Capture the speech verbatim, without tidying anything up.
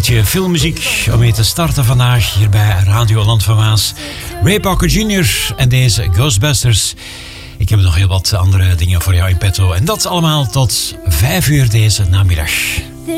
beetje filmmuziek om mee te starten vandaag hier bij Radio Land van Waas. Ray Parker junior en deze Ghostbusters. Ik heb nog heel wat andere dingen voor jou in petto. En dat allemaal tot vijf uur deze namiddag.